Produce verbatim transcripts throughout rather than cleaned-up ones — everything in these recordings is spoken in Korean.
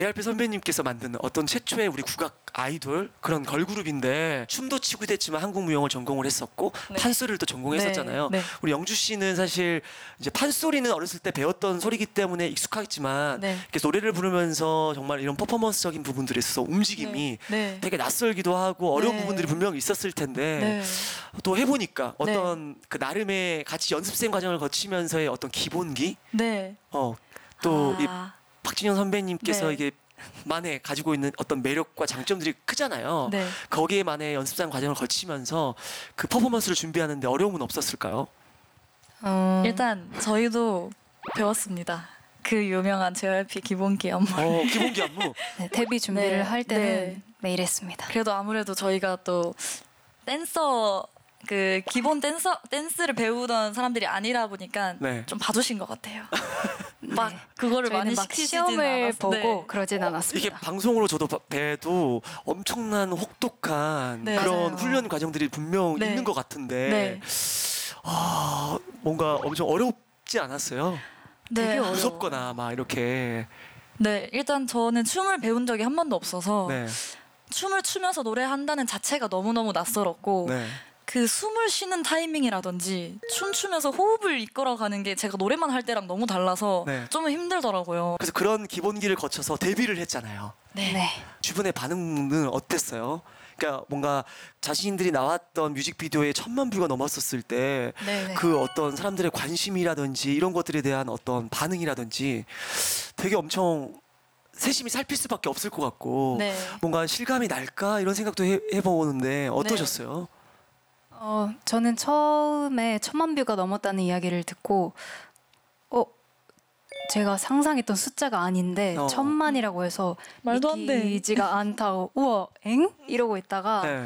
제이알피 선배님께서 만든 어떤 최초의 우리 국악 아이돌 그런 걸그룹인데 춤도 치고 됐지만 한국무용을 전공을 했었고 네. 판소리를 또 전공했었잖아요. 네, 네. 우리 영주 씨는 사실 이제 판소리는 어렸을 때 배웠던 소리기 때문에 익숙하지만 네. 이렇게 노래를 부르면서 정말 이런 퍼포먼스적인 부분들에 있어서 움직임이 네. 네. 되게 낯설기도 하고 어려운 네. 부분들이 분명히 있었을 텐데 네. 또 해보니까 네. 어떤 그 나름의 같이 연습생 과정을 거치면서의 어떤 기본기 네. 어, 또 이 아, 박진영 선배님께서 네. 이게 만에 가지고 있는 어떤 매력과 장점들이 크잖아요. 네. 거기에만의 연습생 과정을 거치면서 그 퍼포먼스를 준비하는데 어려움은 없었을까요? 어, 일단 저희도 배웠습니다. 그 유명한 제이알피 기본기 안무. 어, 기본기 안무. 네, 데뷔 준비를 네, 할 때는 네. 매일 했습니다. 그래도 아무래도 저희가 또 댄서 그 기본 댄서 댄스를 배우던 사람들이 아니라 보니까 네. 좀 봐주신 것 같아요. 막 그거를 저희는 많이 막 시키지는 시험을 않았어요. 보고 네. 그러진 이게 않았습니다. 방송으로 저도 봐- 봬도 엄청난 혹독한 네, 그런 맞아요. 훈련 과정들이 분명 네. 있는 것 같은데 네. 아, 뭔가 엄청 어렵지 않았어요? 네. 되게 어려워요. 무섭거나 막 이렇게 네, 일단 저는 춤을 배운 적이 한 번도 없어서 네, 춤을 추면서 노래한다는 자체가 너무너무 낯설었고 네. 그 숨을 쉬는 타이밍이라든지 춤추면서 호흡을 이끌어가는 게 제가 노래만 할 때랑 너무 달라서 네. 좀 힘들더라고요. 그래서 그런 기본기를 거쳐서 데뷔를 했잖아요. 네. 네. 주변의 반응은 어땠어요? 그러니까 뭔가 자신들이 나왔던 뮤직비디오에 천만 뷰가 넘었었을 때 네. 그 어떤 사람들의 관심이라든지 이런 것들에 대한 어떤 반응이라든지 되게 엄청 세심히 살필 수밖에 없을 것 같고 네. 뭔가 실감이 날까 이런 생각도 해, 해보는데 어떠셨어요? 어, 저는 처음에 천만 뷰가 넘었다는 이야기를 듣고 어, 제가 상상했던 숫자가 아닌데 어. 천만이라고 해서 말도 안 돼. 믿기지가 않다고 우와 엥? 이러고 있다가 네.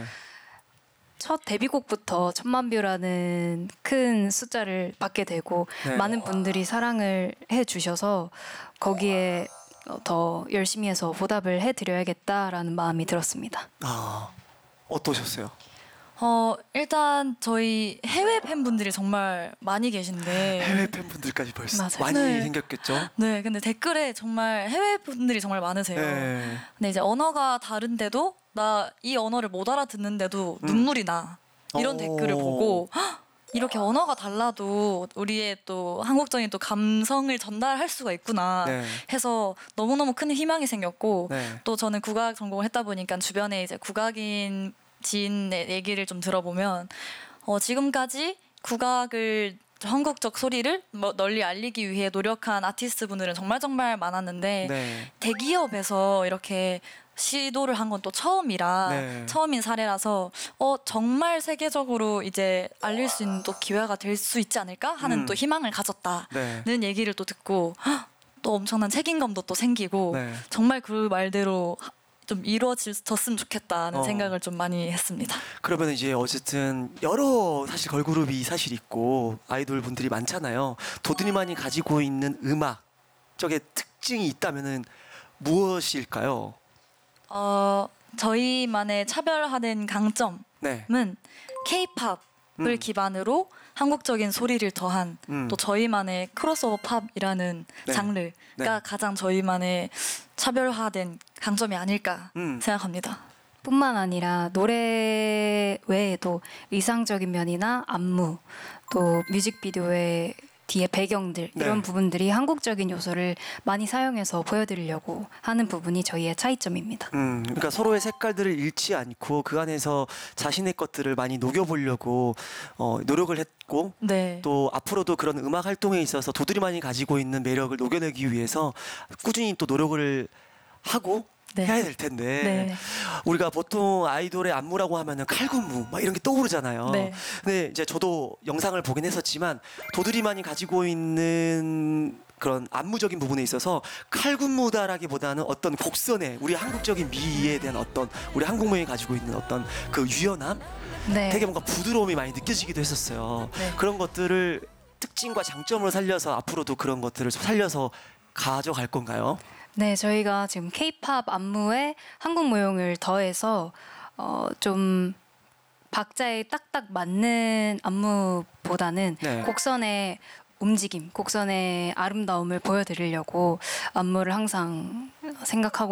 첫 데뷔곡부터 천만 뷰라는 큰 숫자를 받게 되고 네. 많은 분들이 사랑을 해주셔서 거기에 어, 더 열심히 해서 보답을 해드려야겠다라는 마음이 들었습니다. 아, 어떠셨어요? 어, 일단 저희 해외 팬분들이 정말 많이 계신데 해외 팬분들까지 벌써 맞아요. 많이 네. 생겼겠죠? 네, 근데 댓글에 정말 해외 분들이 정말 많으세요. 네. 근데 이제 언어가 다른데도 나 이 언어를 못 알아듣는데도 음. 눈물이 나. 이런 오. 댓글을 보고 헉, 이렇게 언어가 달라도 우리의 또 한국적인 또 감성을 전달할 수가 있구나 네. 해서 너무너무 큰 희망이 생겼고 네. 또 저는 국악 전공을 했다 보니까 주변에 이제 국악인 지인의 얘기를 좀 들어보면 어, 지금까지 국악을 한국적 소리를 뭐 널리 알리기 위해 노력한 아티스트 분들은 정말 정말 많았는데 네. 대기업에서 이렇게 시도를 한 건 또 처음이라 네. 처음인 사례라서 어 정말 세계적으로 이제 알릴 수 있는 또 기회가 될 수 있지 않을까 하는 음. 또 희망을 가졌다는 네. 얘기를 또 듣고 헉, 또 엄청난 책임감도 또 생기고 네. 정말 그 말대로 좀 이루어졌으면 좋겠다는 어. 생각을 좀 많이 했습니다. 그러면 이제 어쨌든 여러 사실 걸그룹이 사실 있고 아이돌 분들이 많잖아요. 도드니만이 가지고 있는 음악 쪽에 특징이 있다면은 무엇일까요? 어 저희만의 차별화된 강점은 네. K-팝을 음. 기반으로 한국적인 소리를 더한 음. 또 저희만의 크로스오버 팝이라는 네. 장르가 네. 가장 저희만의 차별화된 강점이 아닐까 음. 생각합니다. 뿐만 아니라 노래 외에도 의상적인 면이나 안무 또 뮤직비디오의 뒤에 배경들 네. 이런 부분들이 한국적인 요소를 많이 사용해서 보여드리려고 하는 부분이 저희의 차이점입니다. 음, 그러니까 서로의 색깔들을 잃지 않고 그 안에서 자신의 것들을 많이 녹여보려고 어, 노력을 했고 네. 또 앞으로도 그런 음악 활동에 있어서 도드리만이 가지고 있는 매력을 녹여내기 위해서 꾸준히 또 노력을 하고 네. 해야 될 텐데 네. 우리가 보통 아이돌의 안무라고 하면은 칼군무 막 이런 게 떠오르잖아요. 네. 근데 이제 저도 영상을 보긴 했었지만 도드리만이 가지고 있는 그런 안무적인 부분에 있어서 칼군무다라기보다는 어떤 곡선에 우리 한국적인 미에 대한 어떤 우리 한국무용이 가지고 있는 어떤 그 유연함, 네. 되게 뭔가 부드러움이 많이 느껴지기도 했었어요. 네. 그런 것들을 특징과 장점으로 살려서 앞으로도 그런 것들을 좀 살려서 가져갈 건가요? 네, 저희가 지금 K-팝 안무에 한국 무용을 더해서 어, 좀 박자에 딱딱 맞는 안무보다는 네. 곡선의 움직임, 곡선의 아름다움을 보여드리려고 안무를 항상 생각하고